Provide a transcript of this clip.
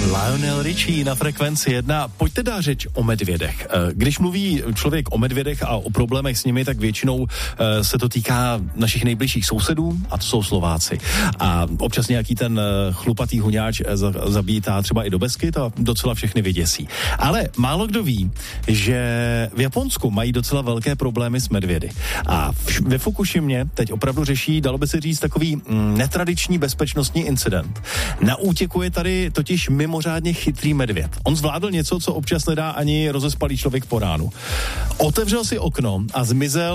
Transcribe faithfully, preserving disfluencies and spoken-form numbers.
Lionel Richie na Frekvenci jedna. Pojďte dát řeč o medvědech. Když mluví člověk o medvědech a o problémech s nimi, tak většinou se to týká našich nejbližších sousedů, a to jsou Slováci. A občas nějaký ten chlupatý huňáč zabítá třeba i do Beskyt a docela všechny vyděsí. Ale málo kdo ví, že v Japonsku mají docela velké problémy s medvědy. A ve Fukushimě teď opravdu řeší, dalo by se říct, takový mm, netradiční bezpečnostní incident. Na útěku je tady totiž mimořádně chytrý medvěd. On zvládl něco, co občas nedá ani rozespalý člověk po ránu. Otevřel si okno a zmizel